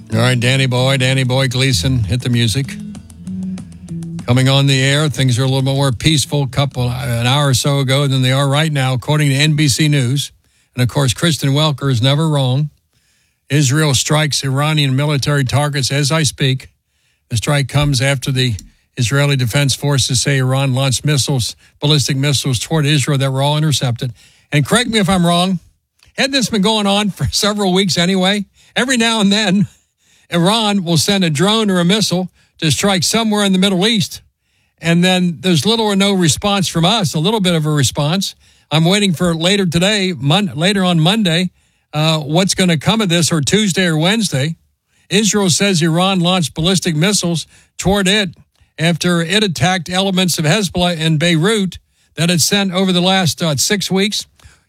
All right, Danny Boy Gleason, hit the music. Coming on the air, things are a little bit more peaceful an hour or so ago than they are right now, according to NBC News. And, of course, Kristen Welker is never wrong. Israel strikes Iranian military targets as I speak. The strike comes after the Israeli Defense Forces say Iran launched ballistic missiles toward Israel that were all intercepted. And correct me if I'm wrong, hadn't this been going on for several weeks anyway? Every now and then, Iran will send a drone or a missile to strike somewhere in the Middle East. And then there's little or no response from us, a little bit of a response. I'm waiting for later on Monday, what's going to come of this, or Tuesday or Wednesday. Israel says Iran launched ballistic missiles toward it after it attacked elements of Hezbollah in Beirut that it sent over the last 6 weeks.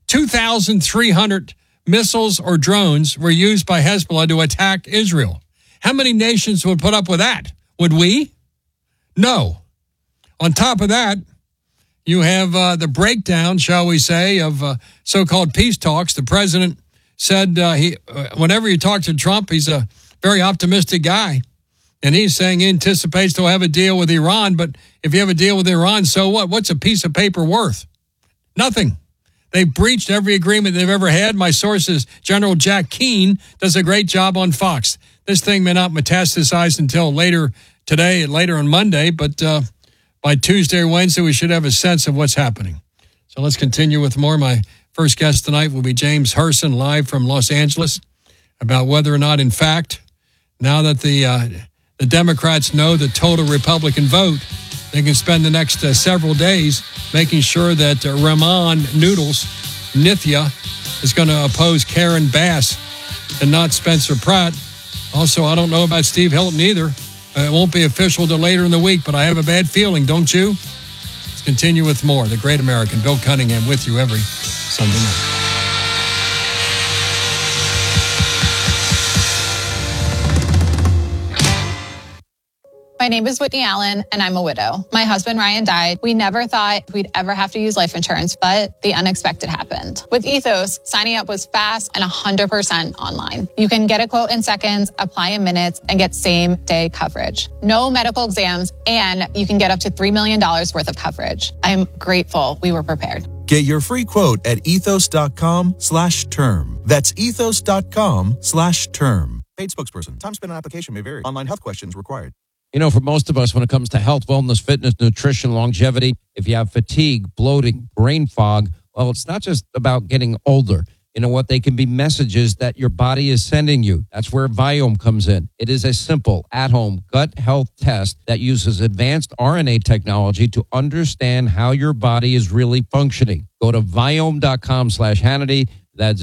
2,300 missiles or drones were used by Hezbollah to attack Israel. How many nations would put up with that? Would we? No. On top of that, you have the breakdown, shall we say, of so-called peace talks. The president said whenever you talk to Trump, he's a very optimistic guy. And he's saying he anticipates they'll have a deal with Iran. But if you have a deal with Iran, so what? What's a piece of paper worth? Nothing. They've breached every agreement they've ever had. My source is General Jack Keane, does a great job on Fox. This thing may not metastasize until later today and later on Monday, but by Tuesday or Wednesday, we should have a sense of what's happening. So let's continue with more. My first guest tonight will be James Herson, live from Los Angeles, about whether or not, in fact, now that the Democrats know the total Republican vote, they can spend the next several days making sure that Rahman Noodles, Nithya, is going to oppose Karen Bass and not Spencer Pratt. Also, I don't know about Steve Hilton either. It won't be official till later in the week, but I have a bad feeling, don't you? Let's continue with more. The Great American, Bill Cunningham, with you every Sunday night. My name is Whitney Allen, and I'm a widow. My husband, Ryan, died. We never thought we'd ever have to use life insurance, but the unexpected happened. With Ethos, signing up was fast and 100% online. You can get a quote in seconds, apply in minutes, and get same-day coverage. No medical exams, and you can get up to $3 million worth of coverage. I'm grateful we were prepared. Get your free quote at ethos.com/term. That's ethos.com/term. Paid spokesperson. Time spent on application may vary. Online health questions required. You know, for most of us, when it comes to health, wellness, fitness, nutrition, longevity, if you have fatigue, bloating, brain fog, well, it's not just about getting older. You know what? They can be messages that your body is sending you. That's where Viome comes in. It is a simple, at-home gut health test that uses advanced RNA technology to understand how your body is really functioning. Go to Viome.com/Hannity. That's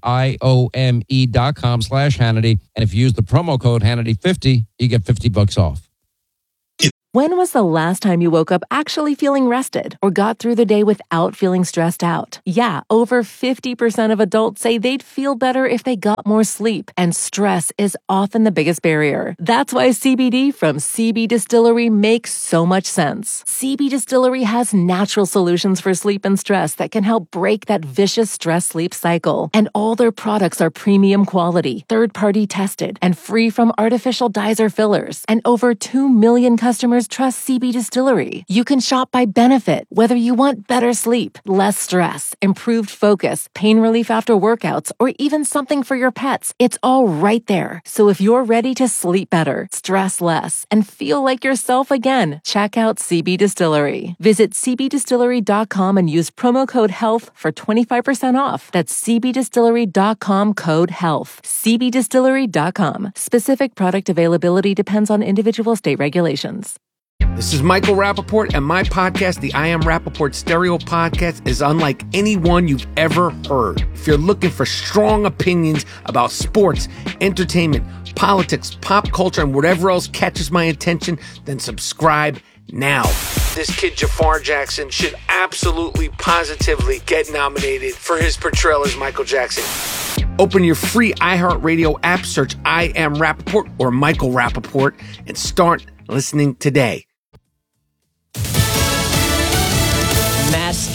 VIOME.com/Hannity. And if you use the promo code Hannity50, you get $50 off. When was the last time you woke up actually feeling rested or got through the day without feeling stressed out? Yeah, over 50% of adults say they'd feel better if they got more sleep, and stress is often the biggest barrier. That's why CBD from CB Distillery makes so much sense. CB Distillery has natural solutions for sleep and stress that can help break that vicious stress-sleep cycle. And all their products are premium quality, third-party tested, and free from artificial dyes or fillers. And over 2 million customers trust CB Distillery. You can shop by benefit, whether you want better sleep, less stress, improved focus, pain relief after workouts, or even something for your pets. It's all right there. So if you're ready to sleep better, stress less, and feel like yourself again, check out CB Distillery. Visit cbdistillery.com and use promo code HEALTH for 25% off. That's cbdistillery.com, code HEALTH. cbdistillery.com. Specific product availability depends on individual state regulations. This is Michael Rappaport, and my podcast, the I Am Rappaport Stereo Podcast, is unlike any one you've ever heard. If you're looking for strong opinions about sports, entertainment, politics, pop culture, and whatever else catches my attention, then subscribe now. This kid, Jafar Jackson, should absolutely, positively get nominated for his portrayal as Michael Jackson. Open your free iHeartRadio app, search I Am Rappaport or Michael Rappaport, and start listening today. Masked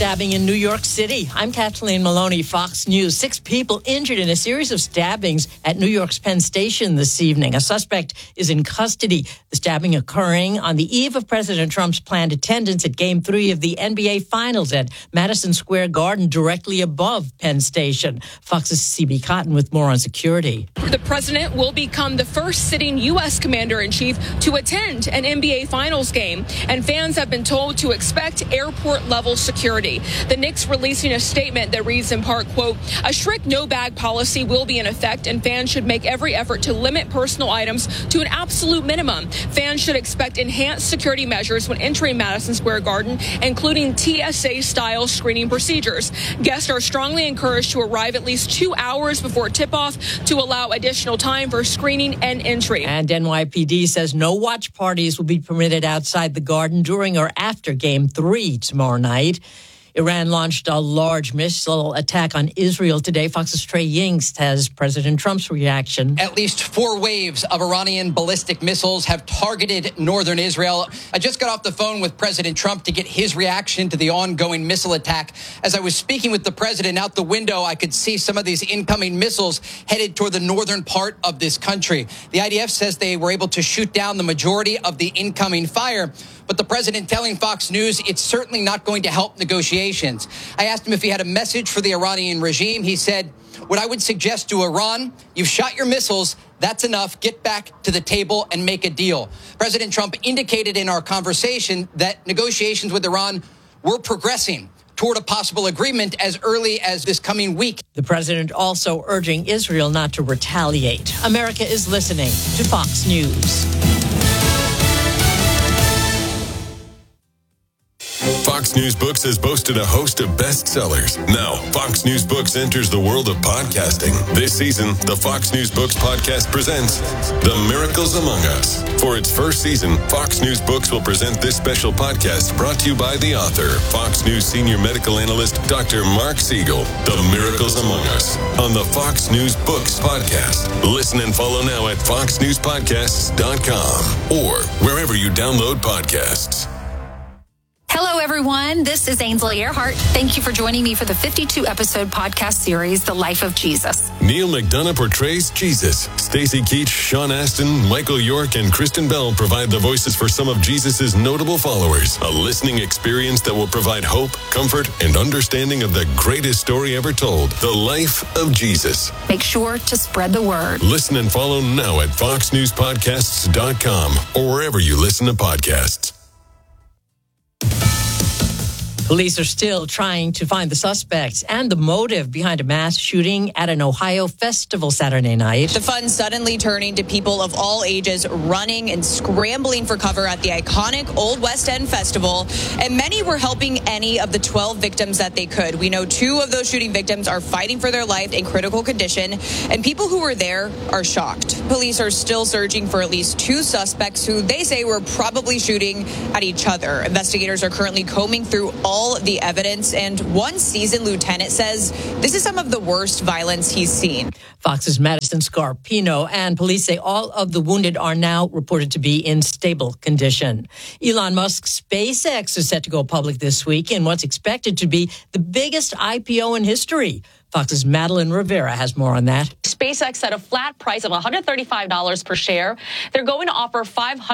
stabbing in New York City. I'm Kathleen Maloney, Fox News. 6 people injured in a series of stabbings at New York's Penn Station this evening. A suspect is in custody. The stabbing occurring on the eve of President Trump's planned attendance at Game 3 of the NBA Finals at Madison Square Garden, directly above Penn Station. Fox's CB Cotton with more on security. The president will become the first sitting U.S. commander-in-chief to attend an NBA Finals game, and fans have been told to expect airport-level security. The Knicks releasing a statement that reads in part, quote, "A strict no-bag policy will be in effect, and fans should make every effort to limit personal items to an absolute minimum. Fans should expect enhanced security measures when entering Madison Square Garden, including TSA-style screening procedures. Guests are strongly encouraged to arrive at least 2 hours before tip-off to allow additional time for screening and entry." And NYPD says no watch parties will be permitted outside the Garden during or after Game 3 tomorrow night. Iran launched a large missile attack on Israel today. Fox's Trey Yingst has President Trump's reaction. At least 4 waves of Iranian ballistic missiles have targeted northern Israel. I just got off the phone with President Trump to get his reaction to the ongoing missile attack. As I was speaking with the president out the window, I could see some of these incoming missiles headed toward the northern part of this country. The IDF says they were able to shoot down the majority of the incoming fire. But the president telling Fox News it's certainly not going to help negotiations. I asked him if he had a message for the Iranian regime. He said, "What I would suggest to Iran, you've shot your missiles. That's enough. Get back to the table and make a deal." President Trump indicated in our conversation that negotiations with Iran were progressing toward a possible agreement as early as this coming week. The president also urging Israel not to retaliate. America is listening to Fox News. Fox News Books has boasted a host of bestsellers. Now, Fox News Books enters the world of podcasting. This season, the Fox News Books podcast presents The Miracles Among Us. For its first season, Fox News Books will present this special podcast brought to you by the author, Fox News senior medical analyst, Dr. Mark Siegel. The Miracles Among Us on the Fox News Books podcast. Listen and follow now at foxnewspodcasts.com or wherever you download podcasts. Hello, everyone. This is Ainsley Earhart. Thank you for joining me for the 52-episode podcast series, The Life of Jesus. Neil McDonough portrays Jesus. Stacey Keach, Sean Astin, Michael York, and Kristen Bell provide the voices for some of Jesus' notable followers. A listening experience that will provide hope, comfort, and understanding of the greatest story ever told, The Life of Jesus. Make sure to spread the word. Listen and follow now at foxnewspodcasts.com or wherever you listen to podcasts. Police are still trying to find the suspects and the motive behind a mass shooting at an Ohio festival Saturday night. The fun suddenly turning to people of all ages running and scrambling for cover at the iconic Old West End Festival, and many were helping any of the 12 victims that they could. We know 2 of those shooting victims are fighting for their life in critical condition, and people who were there are shocked. Police are still searching for at least 2 suspects who they say were probably shooting at each other. Investigators are currently combing through all the evidence, and one seasoned lieutenant says this is some of the worst violence he's seen. Fox's Madison Scarpino and police say all of the wounded are now reported to be in stable condition. Elon Musk's SpaceX is set to go public this week in what's expected to be the biggest IPO in history. Fox's Madeline Rivera has more on that. SpaceX set a flat price of $135 per share. They're going to offer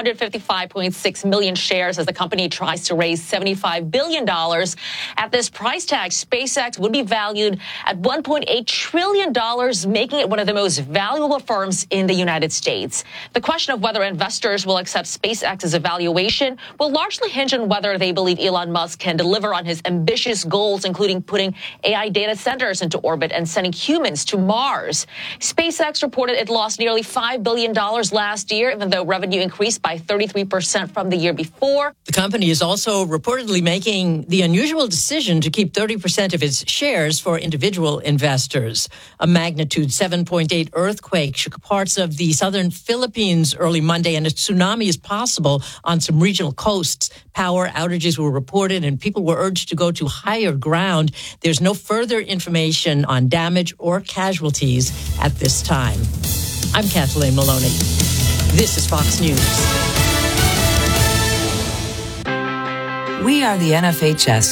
555.6 million shares as the company tries to raise $75 billion. At this price tag, SpaceX would be valued at $1.8 trillion, making it one of the most valuable firms in the United States. The question of whether investors will accept SpaceX's evaluation will largely hinge on whether they believe Elon Musk can deliver on his ambitious goals, including putting AI data centers into orbit and sending humans to Mars. SpaceX reported it lost nearly $5 billion last year, even though revenue increased by 33% from the year before. The company is also reportedly making the unusual decision to keep 30% of its shares for individual investors. A magnitude 7.8 earthquake shook parts of the southern Philippines early Monday, and a tsunami is possible on some regional coasts. Power outages were reported, and people were urged to go to higher ground. There's no further information on damage or casualties at this time. I'm Kathleen Maloney. This is Fox News. We are the NFHS,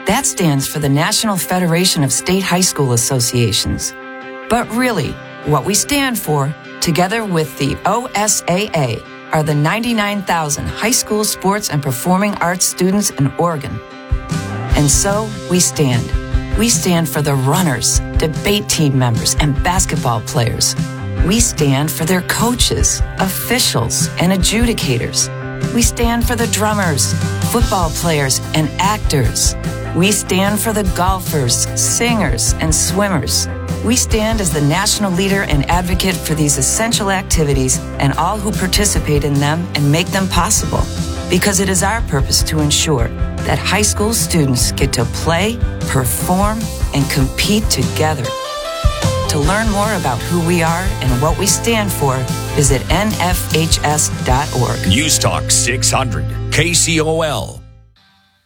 That stands for the National Federation of State High School Associations. But really, what we stand for, together with the OSAA, are the 99,000 high school sports and performing arts students in Oregon. And so we stand. We stand for the runners, debate team members, and basketball players. We stand for their coaches, officials, and adjudicators. We stand for the drummers, football players, and actors. We stand for the golfers, singers, and swimmers. We stand as the national leader and advocate for these essential activities and all who participate in them and make them possible. Because it is our purpose to ensure that high school students get to play, perform, and compete together. To learn more about who we are and what we stand for, visit nfhs.org. News Talk 600, KCOL.